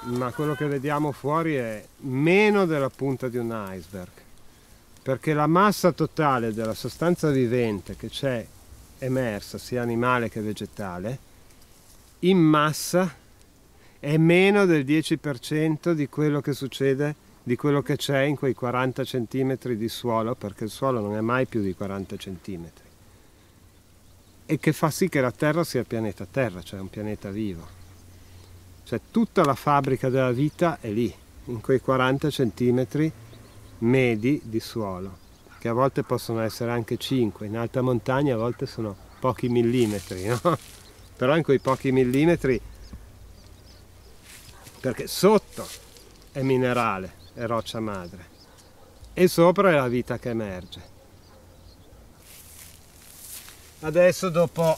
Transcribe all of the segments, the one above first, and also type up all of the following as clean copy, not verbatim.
ma quello che vediamo fuori è meno della punta di un iceberg, perché la massa totale della sostanza vivente che c'è emersa, sia animale che vegetale, in massa è meno del 10% di quello che succede, di quello che c'è in quei 40 centimetri di suolo, perché il suolo non è mai più di 40 centimetri, e che fa sì che la Terra sia il pianeta Terra, cioè un pianeta vivo. Cioè tutta la fabbrica della vita è lì, in quei 40 centimetri medi di suolo, che a volte possono essere anche 5, in alta montagna a volte sono pochi millimetri, no? Però in quei pochi millimetri, perché sotto è minerale, è roccia madre, e sopra è la vita che emerge. Adesso dopo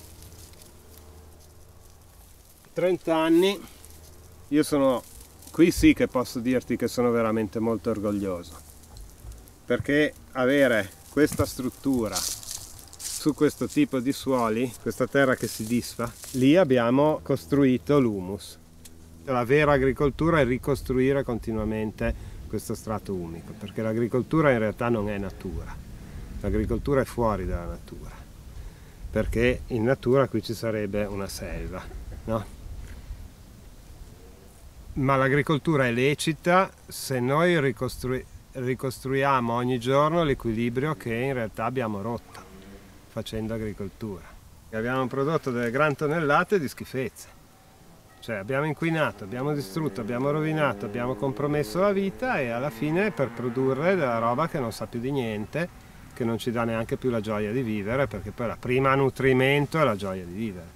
30 anni io sono qui, sì che posso dirti che sono veramente molto orgoglioso, perché avere questa struttura su questo tipo di suoli, questa terra che si disfa, lì abbiamo costruito l'humus. La vera agricoltura è ricostruire continuamente questo strato umico, perché l'agricoltura in realtà non è natura, l'agricoltura è fuori dalla natura, perché in natura qui ci sarebbe una selva, no? Ma l'agricoltura è lecita se noi ricostruiamo ogni giorno l'equilibrio che in realtà abbiamo rotto facendo agricoltura. Abbiamo prodotto delle gran tonnellate di schifezze, cioè abbiamo inquinato, abbiamo distrutto, abbiamo rovinato, abbiamo compromesso la vita, e alla fine per produrre della roba che non sa più di niente, che non ci dà neanche più la gioia di vivere, perché poi la prima nutrimento è la gioia di vivere.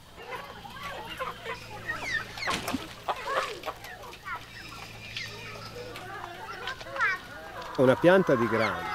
Una pianta di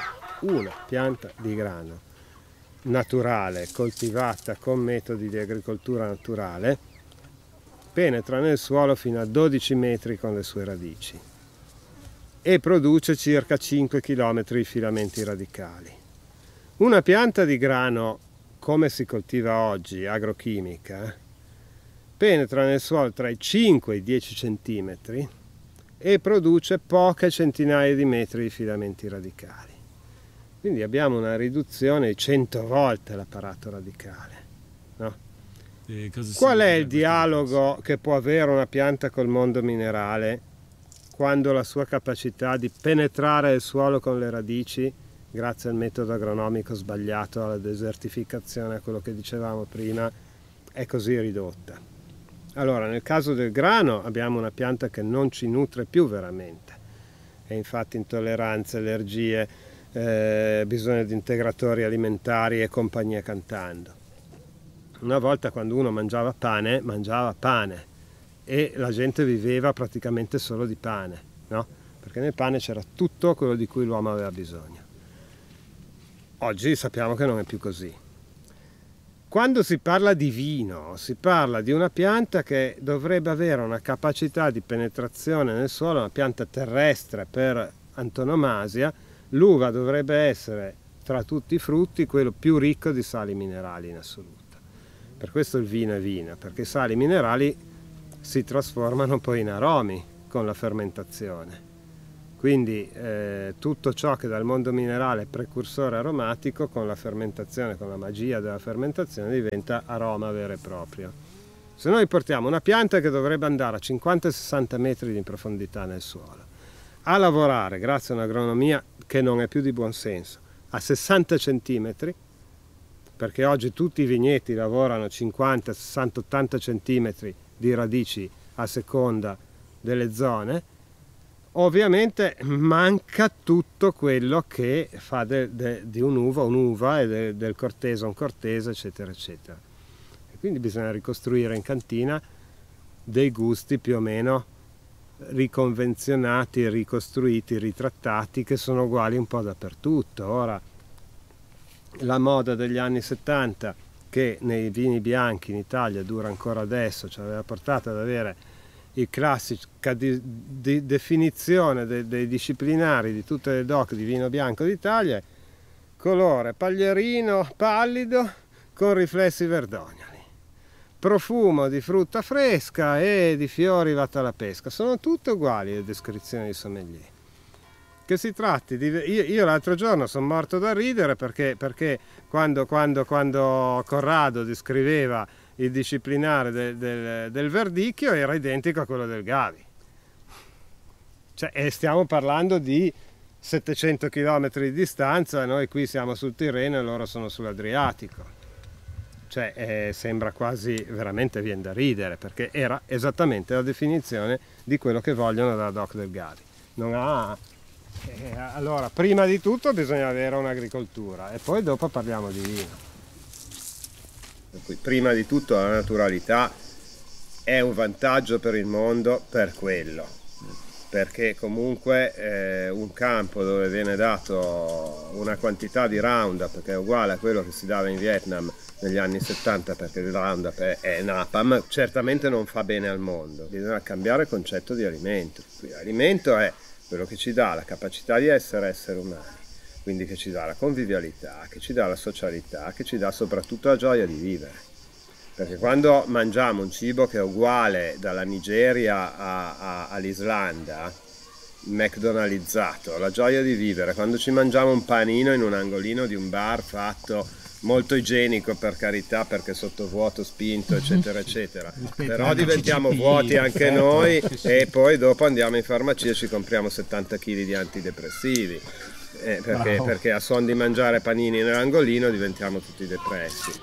grano naturale, coltivata con metodi di agricoltura naturale, penetra nel suolo fino a 12 metri con le sue radici e produce circa 5 km di filamenti radicali. Una pianta di grano, come si coltiva oggi, agrochimica, penetra nel suolo tra i 5 e i 10 centimetri e produce poche centinaia di metri di filamenti radicali. Quindi abbiamo una riduzione di 100 volte l'apparato radicale, no? Qual è il dialogo che può avere una pianta col mondo minerale quando la sua capacità di penetrare il suolo con le radici, grazie al metodo agronomico sbagliato, alla desertificazione, a quello che dicevamo prima, è così ridotta? Allora, nel caso del grano abbiamo una pianta che non ci nutre più veramente, e infatti intolleranze, allergie, bisogno di integratori alimentari e compagnia cantando. Una volta, quando uno mangiava pane e la gente viveva praticamente solo di pane, no? Perché nel pane c'era tutto quello di cui l'uomo aveva bisogno. Oggi sappiamo che non è più così. Quando si parla di vino, si parla di una pianta che dovrebbe avere una capacità di penetrazione nel suolo, una pianta terrestre per antonomasia. L'uva dovrebbe essere, tra tutti i frutti, quello più ricco di sali minerali in assoluto. Per questo il vino è vino, perché i sali minerali si trasformano poi in aromi con la fermentazione. Quindi tutto ciò che dal mondo minerale è precursore aromatico, con la fermentazione, con la magia della fermentazione, diventa aroma vero e proprio. Se noi portiamo una pianta che dovrebbe andare a 50-60 metri di profondità nel suolo, a lavorare, grazie a un'agronomia che non è più di buon senso, a 60 centimetri, perché oggi tutti i vigneti lavorano 50, 60, 80 centimetri di radici a seconda delle zone, ovviamente manca tutto quello che fa di un'uva e del cortese un cortese, eccetera, eccetera. E quindi bisogna ricostruire in cantina dei gusti più o meno riconvenzionati, ricostruiti, ritrattati, che sono uguali un po' dappertutto. Ora, la moda degli anni 70, che nei vini bianchi in Italia dura ancora adesso, ci aveva portato ad avere il classica di definizione dei disciplinari di tutte le DOC di vino bianco d'Italia: colore paglierino pallido con riflessi verdognoli. profumo di frutta fresca e di fiori fatta alla pesca. Sono tutte uguali le descrizioni di sommelier. Che si tratti di... Io l'altro giorno sono morto da ridere perché quando Corrado descriveva il disciplinare del Verdicchio era identico a quello del Gavi. Cioè, e stiamo parlando di 700 km di distanza, noi qui siamo sul Tirreno e loro sono sull'Adriatico. Cioè, sembra quasi, veramente viene da ridere, perché era esattamente la definizione di quello che vogliono dalla DOC del Gavi. Non ha... allora, prima di tutto bisogna avere un'agricoltura e poi dopo parliamo di vino. Per cui, prima di tutto la naturalità è un vantaggio per il mondo per quello, perché comunque un campo dove viene dato una quantità di Roundup che è uguale a quello che si dava in Vietnam negli anni 70, perché il Roundup è Napalm, certamente non fa bene al mondo. Bisogna cambiare il concetto di alimento. Quindi, l'alimento è quello che ci dà la capacità di essere umani, quindi che ci dà la convivialità, che ci dà la socialità, che ci dà soprattutto la gioia di vivere. Perché quando mangiamo un cibo che è uguale dalla Nigeria all'Islanda, McDonaldizzato, la gioia di vivere, quando ci mangiamo un panino in un angolino di un bar fatto molto igienico, per carità, perché sottovuoto spinto eccetera eccetera, però diventiamo vuoti anche noi e poi dopo andiamo in farmacia e ci compriamo 70 kg di antidepressivi perché a suon di mangiare panini nell'angolino diventiamo tutti depressi.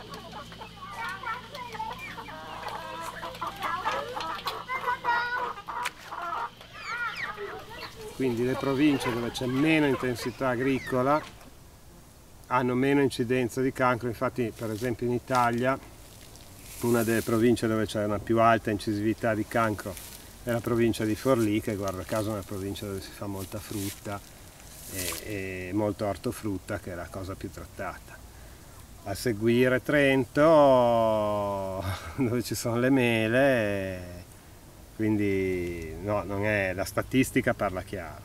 Quindi le province dove c'è meno intensità agricola hanno meno incidenza di cancro. Infatti, per esempio, in Italia una delle province dove c'è una più alta incisività di cancro è la provincia di Forlì, che guarda caso è una provincia dove si fa molta frutta e molto ortofrutta, che è la cosa più trattata. A seguire Trento, dove ci sono le mele, quindi no, non è, la statistica parla chiaro.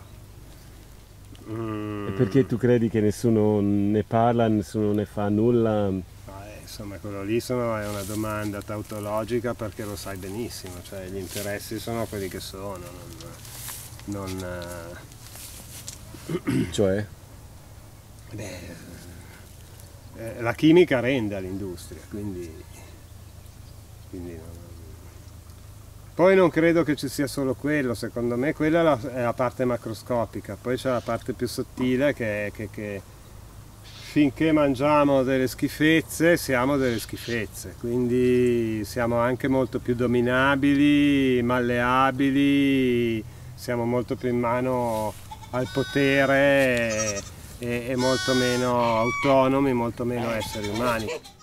E perché tu credi che nessuno ne parla, nessuno ne fa nulla? Insomma, quello lì è una domanda tautologica, perché lo sai benissimo, cioè gli interessi sono quelli che sono, Cioè? La chimica rende all'industria, quindi no. Poi non credo che ci sia solo quello, secondo me quella è la parte macroscopica, poi c'è la parte più sottile che finché mangiamo delle schifezze siamo delle schifezze, quindi siamo anche molto più dominabili, malleabili, siamo molto più in mano al potere e molto meno autonomi, molto meno esseri umani.